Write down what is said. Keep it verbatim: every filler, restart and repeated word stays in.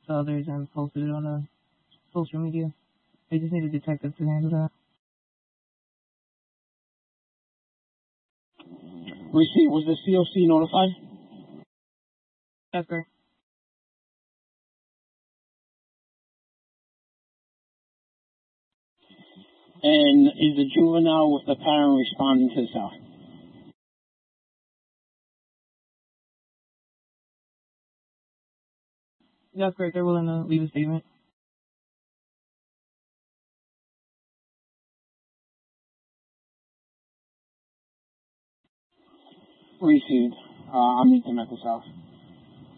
to others and posted it on uh, social media. They just need a detective to handle that. Receipt, was the C O C notified? That's great. And is the juvenile with the parent responding to the cell? That's great. They're willing to leave a statement. Received. Uh, I'll meet them at the cell.